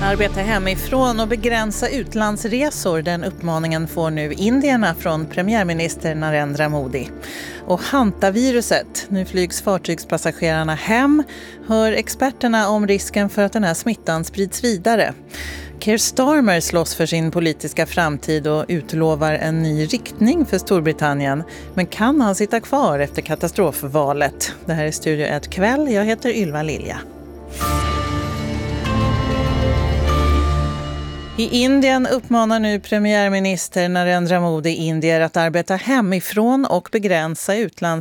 Arbeta hemifrån och begränsa utlandsresor. Den uppmaningen får nu indierna från premiärminister Narendra Modi. Och hantaviruset. Nu flygs fartygspassagerarna hem. Hör experterna om risken för att den här smittan sprids vidare. Keir Starmer slåss för sin politiska framtid och utlovar en ny riktning för Storbritannien. Men kan han sitta kvar efter katastrofvalet? Det här är Studio 1 kväll. Jag heter Ylva Lilja. I Indien uppmanar nu premiärminister Narendra Modi indier att arbeta hemifrån och begränsa